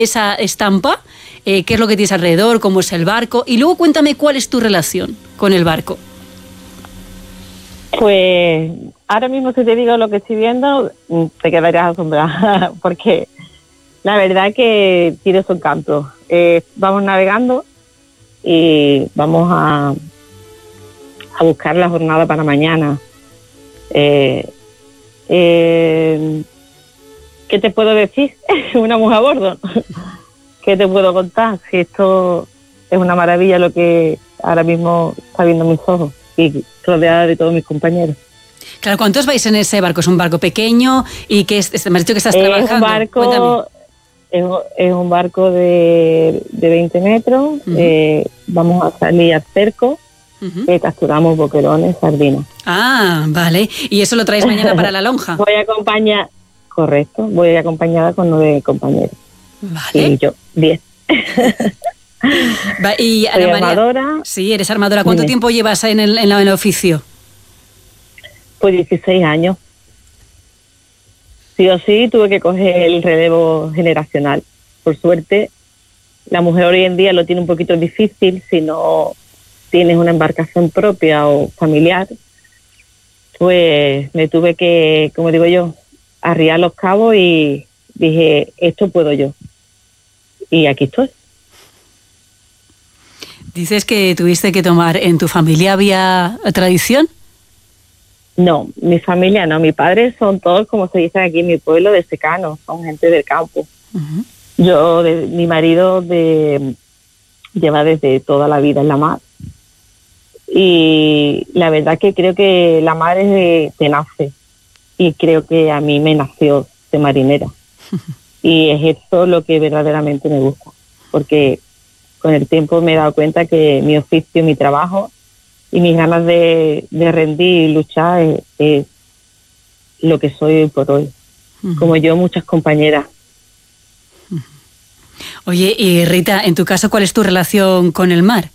esa estampa, qué es lo que tienes alrededor, cómo es el barco, y luego cuéntame cuál es tu relación con el barco. Pues ahora mismo, si te digo lo que estoy viendo, te quedarías asombrada, porque la verdad que tiene su encanto. Vamos navegando y vamos a buscar la jornada para mañana. ¿Qué te puedo decir? Una mujer a bordo. ¿Qué te puedo contar? Si esto es una maravilla lo que ahora mismo está viendo mis ojos y rodeada de todos mis compañeros. Claro, ¿cuántos vais en ese barco? ¿Es un barco pequeño? ¿Y qué es? Me has dicho que estás trabajando. Es un barco de 20 metros. Uh-huh. Vamos a salir al cerco. Uh-huh. Capturamos boquerones, sardinas. Ah, vale. ¿Y eso lo traéis mañana para la lonja? Voy acompañada con 9 compañeros. Vale. Y yo, 10. Y Ana María, armadora. Sí, eres armadora. ¿Cuánto tiempo llevas en el oficio? Pues 16 años. Sí o sí tuve que coger el relevo generacional. Por suerte, la mujer hoy en día lo tiene un poquito difícil si no tienes una embarcación propia o familiar. Pues me tuve que, como digo yo, arriar los cabos y dije, esto puedo yo. Y aquí estoy. Dices que tuviste que tomar, ¿en tu familia había tradición? No, mi familia no, mi padre son todos, como se dice aquí en mi pueblo, de secano, son gente del campo. Uh-huh. Mi marido lleva desde toda la vida en la mar. Y la verdad que creo que la mar te nace. Y creo que a mí me nació de marinera. Y es eso lo que verdaderamente me gusta. Porque con el tiempo me he dado cuenta que mi oficio, mi trabajo y mis ganas de rendir y luchar es lo que soy hoy por hoy. Uh-huh. Como yo, muchas compañeras. Uh-huh. Oye, y Rita, en tu caso, ¿cuál es tu relación con el mar?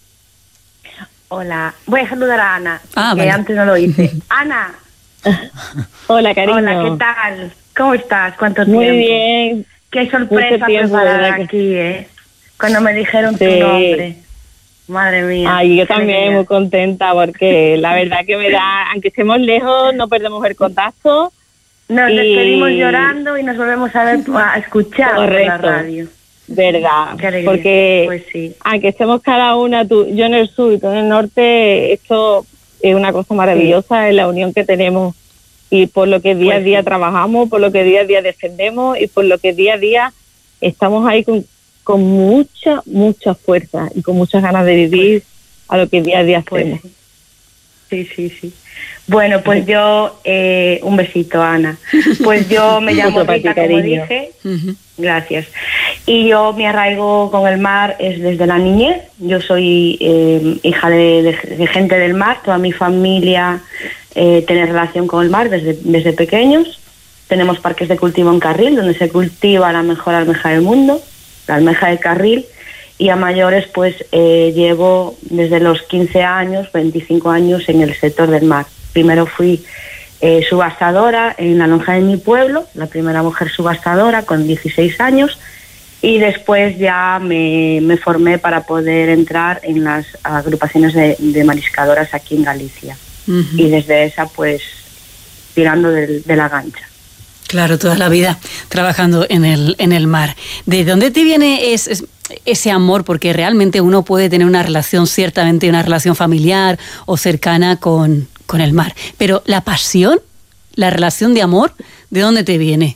Hola, voy a saludar a Ana, que vale. Antes no lo hice. Ana. Hola, cariño. Hola, ¿qué tal? ¿Cómo estás? ¿Cuánto tiempo? Muy bien. Qué sorpresa preparar aquí, cuando me dijeron tu nombre. Madre mía. Ay, yo también muy contenta porque la verdad que me da, aunque estemos lejos, no perdemos el contacto. Nos despedimos llorando y nos volvemos a ver, a escuchar por la radio. Verdad, porque pues sí. Aunque estemos cada una, yo en el sur y tú en el norte, esto es una cosa maravillosa, sí. Es la unión que tenemos y por lo que día a día trabajamos, por lo que día a día defendemos y por lo que día a día estamos ahí con mucha fuerza y con muchas ganas de vivir a lo que día a día hacemos. Sí. Bueno, pues yo, un besito, Ana. Pues yo me llamo Rita, como dije. Uh-huh. Gracias. Y yo, mi arraigo con el mar es desde la niñez. Yo soy hija de gente del mar. Toda mi familia tiene relación con el mar desde pequeños. Tenemos parques de cultivo en Carril, donde se cultiva la mejor almeja del mundo, la almeja de Carril. Y a mayores, pues llevo desde los 15 años, 25 años en el sector del mar. Primero fui subastadora en la lonja de mi pueblo, la primera mujer subastadora con 16 años, y después ya me formé para poder entrar en las agrupaciones de mariscadoras aquí en Galicia. Uh-huh. Y desde esa, pues, tirando de la gancha. Claro, toda la vida trabajando en el mar. ¿De dónde te viene ese amor? Porque realmente uno puede tener una relación, ciertamente una relación familiar o cercana con el mar. Pero la pasión, la relación de amor, ¿de dónde te viene?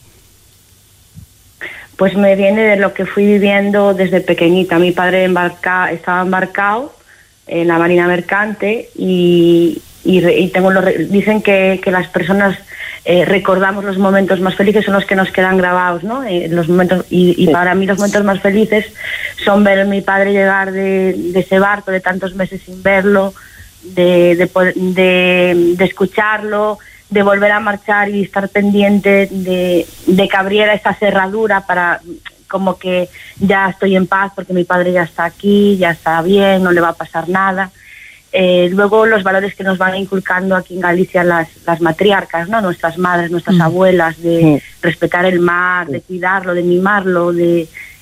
Pues me viene de lo que fui viviendo desde pequeñita. Mi padre estaba embarcado en la marina mercante y dicen que las personas recordamos los momentos más felices, son los que nos quedan grabados, ¿no? Los momentos y para mí los momentos más felices son ver a mi padre llegar de ese barco de tantos meses sin verlo, de escucharlo, de volver a marchar y estar pendiente de que abriera esa cerradura para como que ya estoy en paz porque mi padre ya está aquí, ya está bien, no le va a pasar nada. luego los valores que nos van inculcando aquí en Galicia las matriarcas, ¿no? Nuestras madres, nuestras abuelas, de respetar el mar, de cuidarlo, de mimarlo, de